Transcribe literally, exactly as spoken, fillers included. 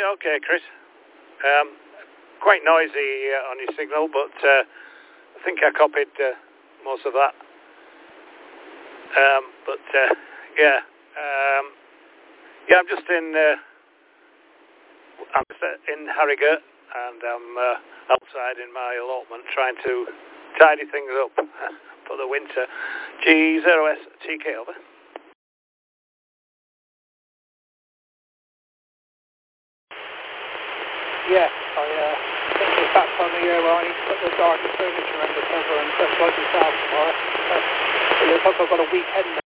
Okay, Chris. Um, quite noisy uh, on your signal, but uh, I think I copied uh, most of that. Um, but uh, yeah, um, yeah, I'm just in. Uh, I'm just in Harrogate, and I'm uh, outside in my allotment trying to tidy things up for the winter. G zero S T K over. Yeah, I uh, think it's that time of year where I need to put the garden furniture under cover and put slightly south tomorrow. Uh, it looks like I've got a weekend